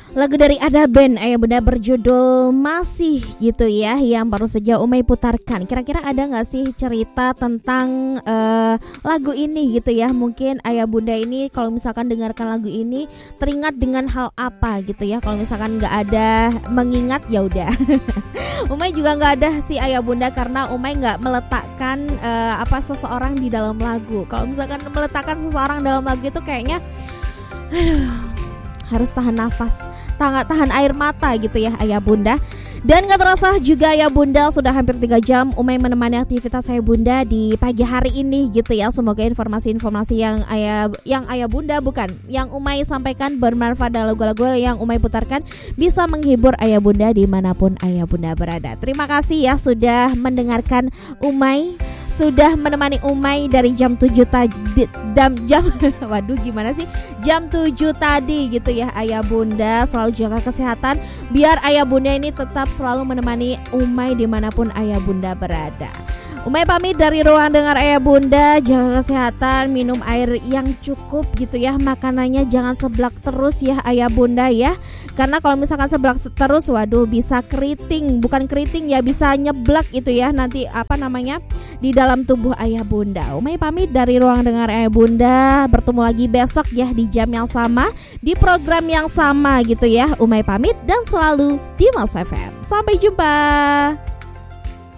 Lagu dari Ada Band Ayah Bunda berjudul Masih gitu ya, yang baru saja Umay putarkan. Kira-kira ada gak sih cerita tentang lagu ini gitu ya? Mungkin Ayah Bunda ini kalau misalkan dengarkan lagu ini teringat dengan hal apa gitu ya? Kalau misalkan gak ada mengingat ya udah. Umay juga gak ada sih Ayah Bunda, karena Umay gak meletakkan seseorang di dalam lagu. Kalau misalkan meletakkan seseorang dalam lagu itu kayaknya harus tahan nafas, tahan air mata gitu ya Ayah Bunda. Dan gak terasa juga Ayah Bunda sudah hampir 3 jam Umay menemani aktivitas Ayah Bunda di pagi hari ini gitu ya. Semoga informasi-informasi yang Ayah Bunda yang Umay sampaikan bermanfaat, dan lagu-lagu yang Umay putarkan bisa menghibur Ayah Bunda dimanapun Ayah Bunda berada. Terima kasih ya sudah mendengarkan Umay, sudah menemani Umay dari jam 7 jam 7 tadi gitu ya Ayah Bunda. Selalu jaga kesehatan biar Ayah Bunda ini tetap selalu menemani Umay dimanapun Ayah Bunda berada. Umay pamit dari ruang dengar Ayah Bunda. Jaga kesehatan, minum air yang cukup gitu ya. Makanannya jangan seblak terus ya Ayah Bunda ya. Karena kalau misalkan seblak terus, waduh bisa keriting. Bukan keriting ya, bisa nyeblak itu ya nanti di dalam tubuh Ayah Bunda. Umay pamit dari ruang dengar Ayah Bunda. Bertemu lagi besok ya di jam yang sama, di program yang sama gitu ya. Umay pamit dan selalu di Mas FM. Sampai jumpa.